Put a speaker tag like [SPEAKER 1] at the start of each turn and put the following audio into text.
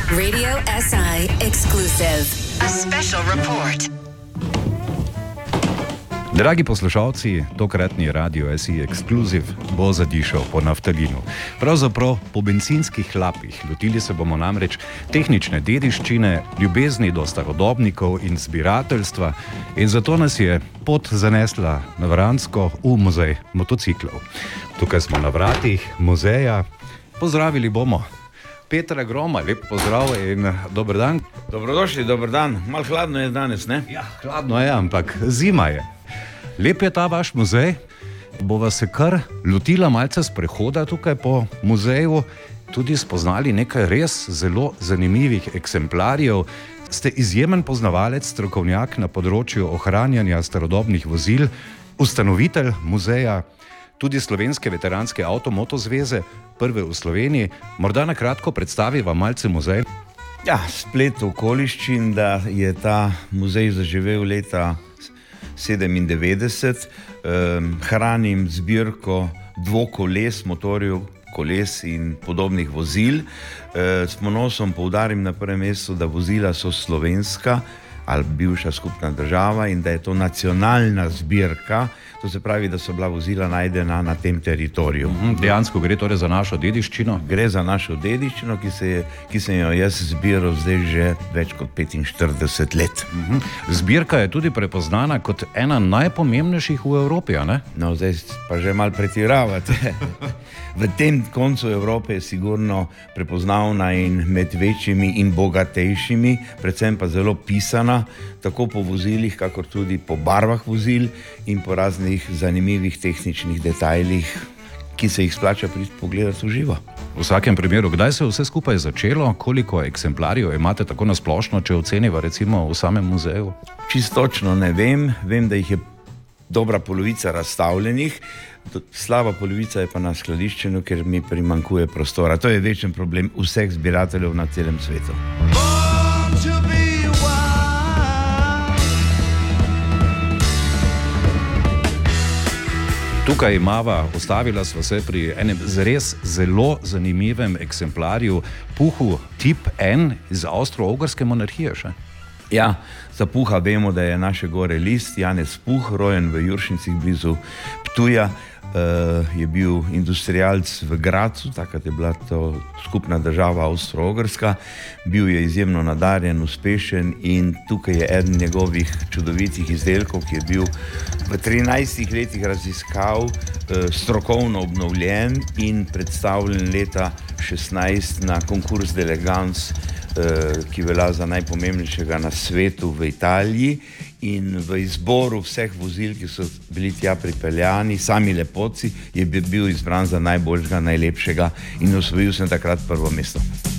[SPEAKER 1] Radio SI exclusive. A special report.
[SPEAKER 2] Dragi poslušalci, tokratni Radio SI Exclusive bo zadišal po naftalinu. Pravzaprav po bencinskih hlapih. Lotili se bomo namreč tehnične dediščine, ljubezni do starodobnikov in zbirateljstva in zato nas je pot zanesla na Vransko v muzej motociklov. Tukaj smo na vratih muzeja. Pozdravili bomo Petra Groma, lep pozdrav in dober dan.
[SPEAKER 3] Dobrodošli, dober dan. Malo hladno je danes, ne?
[SPEAKER 2] Ja, hladno je, ampak zima je. Lep je ta vaš muzej, bova se kar lotila malce sprehoda tukaj po muzeju, tudi spoznali nekaj res zelo zanimivih eksemplarjev. Ste izjemen poznavalec, strokovnjak na področju ohranjanja starodobnih vozil, ustanovitelj muzeja, tudi Slovenske veteranske avtomoto zveze, prve v Sloveniji. Morda na kratko predstaviva malce muzej.
[SPEAKER 3] Ja, splet okoliščin, da je ta muzej zaživel leta 1997, hranim zbirko dvokoles, motorjev, koles in podobnih vozil. S ponosom poudarim na prvem mestu, da vozila so slovenska ali bivša skupna država in da je to nacionalna zbirka, to se pravi, da so bila vozila najdena na tem teritoriju.
[SPEAKER 2] Dejansko gre torej za našo dediščino?
[SPEAKER 3] Gre za našo dediščino, ki sem jo jaz zbiral zdaj že več kot 45 let.
[SPEAKER 2] Zbirka je tudi prepoznana kot ena najpomembnejših v Evropi, a ne?
[SPEAKER 3] No, zdaj pa že malo pretiravate. V tem koncu Evrope je sigurno prepoznavna in med večjimi in bogatejšimi, predvsem pa zelo pisana, tako po vozilih, kakor tudi po barvah vozil in po raznih zanimivih tehničnih detajlih, ki se jih splača pogledati v živo.
[SPEAKER 2] V vsakem primeru, kdaj se je vse skupaj začelo, koliko eksemplarjev imate tako na splošno, če oceniva recimo v samem muzeju?
[SPEAKER 3] Čisto točno ne vem, vem, da jih je dobra polovica razstavljenih, slaba polovica je pa na skladiščenju, ker mi primanjkuje prostora. To je večen problem vseh zbirateljev na celem svetu.
[SPEAKER 2] Tukaj imava, ustavila sva se pri enem res zelo zanimivem eksemplarju, Puhu tip N iz Avstro-Ogrske monarhije še.
[SPEAKER 3] Ja, za Puha vemo, da je naše gore list, Janez Puh, rojen v Juršincih blizu Ptuja, je bil industrialc v Gracu, takrat je bila to skupna država Avstro-Ogrska, bil je izjemno nadarjen, uspešen in tukaj je eden njegovih čudovitih izdelkov, ki je bil v 13 letih raziskav, strokovno obnovljen in predstavljen leta 16 na konkurs d'Elegance, ki velja za najpomembnejšega na svetu v Italiji, in v izboru vseh vozil, ki so bili tja pripeljani, sami lepotci, je bil izbran za najboljšega, najlepšega in osvojil sem takrat prvo mesto.